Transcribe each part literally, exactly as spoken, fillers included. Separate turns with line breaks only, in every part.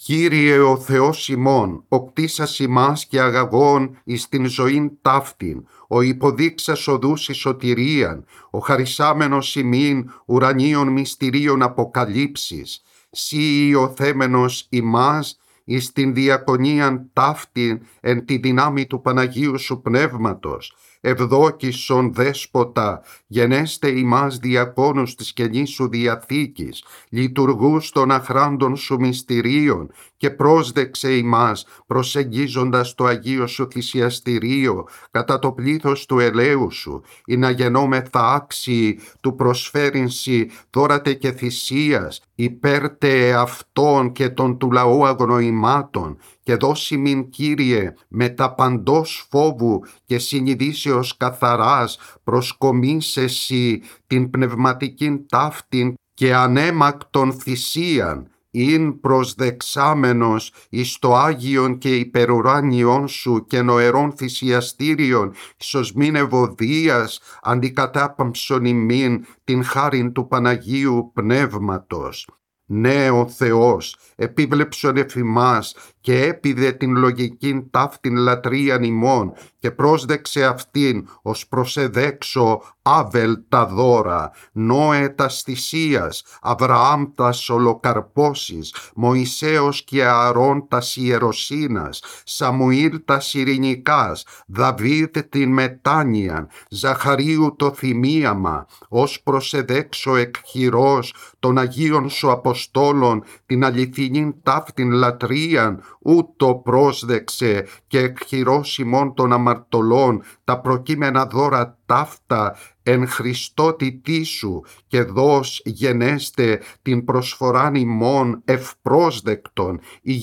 Κύριε ο Θεός ημών, ο κτίσας ημάς και αγαγών εις την ζωήν ταύτην, ο υποδείξας οδούς εις σωτηρίαν, ο χαρισάμενος ημίν ουρανίων μυστηρίων αποκαλύψεις, σύ υιοθέμενος ημάς εις την διακονίαν ταύτην εν τη δυνάμει του Παναγίου σου Πνεύματος, ευδόκησον Δέσποτα, γενέστε ημάς διακόνους της καινής σου Διαθήκης, λειτουργούς των αχράντων σου μυστηρίων και πρόσδεξε ημάς προσεγγίζοντας το Αγίο σου θυσιαστηρίο κατά το πλήθος του ελαίου σου, ή να γενόμεθα άξιοι του προσφέρεινσι δώρατε και θυσίας, υπέρτε αυτών και των του λαού αγνοημάτων, και δώσει μην, Κύριε, με τα παντός φόβου και συνειδήσεως καθαράς προσκομίς εσύ την πνευματικήν ταύτην και ανέμακτον θυσίαν, ειν προσδεξάμενος εις το Άγιον και υπερουράνιον σου και νοερών θυσιαστήριον, ίσως μην ευωδίας αντικατάπαμψον ημίν την χάριν του Παναγίου Πνεύματος. Ναι, ο Θεός επίβλεψον εφ' ημάς και έπιδε την λογικήν ταύτην λατρείαν ημών και πρόσδεξε αυτήν ως προσεδέξω Άβελ τα δώρα, Νόε τας θυσίας, Αβραάμ τας ολοκαρπώσεις, Μωυσέος και Ααρών τας ιεροσύνας, Σαμουήλ τας ειρηνικάς, Δαβίδ την μετάνοιαν, Ζαχαρίου το θυμίαμα, ως προσεδέξω εκ χειρός των Αγίων σου Αποστόλων την αληθινήν ταύτην λατρείαν, ούτω πρόσδεξε και εκ χειρός ημών των αμαρτωλών τα προκείμενα δώρα ταύτα εν Χριστότητί σου, και δώσ' γενέστε την προσφοράν ημών ευπρόσδεκτον,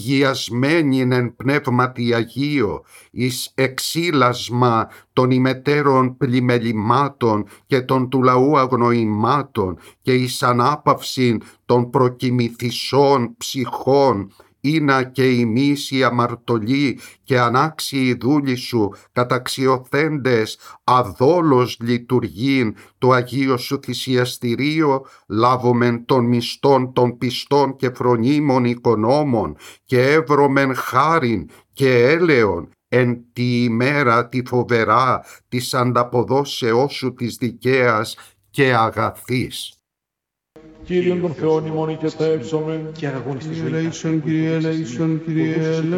υγιασμένην εν πνεύματι Αγίο, εις εξήλασμα των ημετέρων πλημελημάτων και των του λαού αγνοημάτων και εις ανάπαυσιν των προκοιμηθισών ψυχών, ήνα και ημείς οι αμαρτωλοί και ανάξιοι δούλοι σου καταξιωθέντες αδόλως λειτουργήν το Αγίο σου θυσιαστηρίο, λάβομεν των μισθών των πιστών και φρονίμων οικονόμων και εύρωμεν χάριν και έλεον εν τη ημέρα τη φοβερά της ανταποδόσεώς σου της δικαίας και αγαθής.
Κύριον των Θεών ημών οικετεύσομεν,
και αγαγώνης τη ζωή.
ελέησον, Κύριε, ελέησον, Κύριε,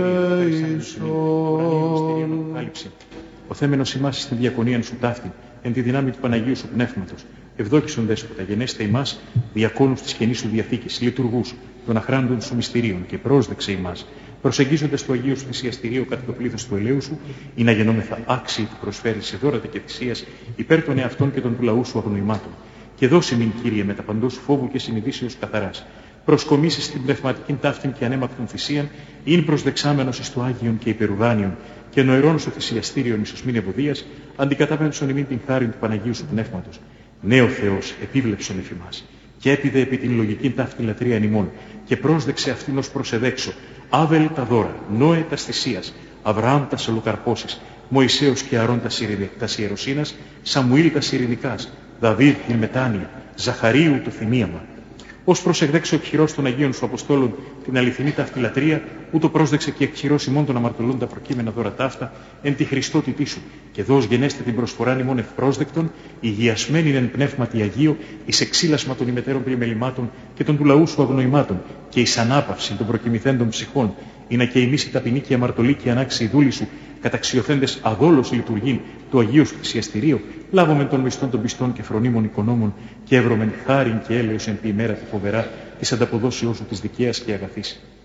ελέησον.
Ο θέμενος ημάς στην διακονίαν σου ταύτη, εν τη δυνάμει του Παναγίου σου Πνεύματος, ευδόκησον Δέσποτα, γενέστε ημάς διακόνους της καινής σου Διαθήκης, λειτουργούς των αχράντων σου μυστηρίων, και πρόσδεξε ημάς, προσεγγίζοντας το Αγίο σου θυσιαστηρίο κατά το πλήθος του ελαίου σου, ή να γεννόμεθα άξιοι του προσφέρει σε δώρατα και θυσίας υπέρ των εαυτών και των του λαού σου αγνοημάτων. Και δώσε μην, Κύριε, με τα παντός φόβου και συνειδήσεως καθαράς, προσκομίσεις την πνευματικήν ταύτην και ανέμακτον θυσίαν, ειν προσδεξάμενος εις το Άγιον και υπερουδάνιον, και νοερών σου θυσιαστήριον εις οσμήν ευωδίας, αντικατάπεμψον ημίν την χάριν του Παναγίου σου Πνεύματος. Ναι, ο Θεός επίβλεψον εφ' ημάς, και έπιδε επί την λογικήν ταύτην λατρείαν ημών, και πρόσδεξε αυτήν ως προσεδέξω, Άβελ τα δώρα, Νόε τας θυσίας, Αβραάμ τας ολοκαρπώσεις, Μωυσέος και Ααρών τας ιεροσύνας, Σαμουήλ τας ειρηνικάς, Δαβίδ την μετάνοια, Ζαχαρίου το θυμίαμα. Ως προσεκδέξω εκ χειρός των Αγίων σου Αποστόλων την αληθινή ταύτη λατρεία, ούτω πρόσδεξε και εκ χειρός ημών των αμαρτωλών τα προκείμενα δώρα ταύτα, εν τη Χριστότητί σου, και δώσ' γενέστε την προσφοράν ημών ευπρόσδεκτον, υγιασμένην εν πνεύματι Αγίο, εις εξήλασμα των ημετέρων πλημελημάτων και των του λαού σου αγνοημάτων, και εις ανάπαυση των προκοιμηθέντων ψυχών, ή να και ημείς οι ταπεινοί και αμαρτωλοί και ανάξιοι δούλοι σου, καταξιωθέντες αδόλως λειτουργήν του Αγίου σου θυσιαστηρίου, λάβομεν των μισθών των πιστών και φρονίμων οικονόμων, και εύρωμεν χάριν και έλεος εν τη ημέρα τη φοβερά της ανταποδόσεώς σου της δικαίας και αγαθής.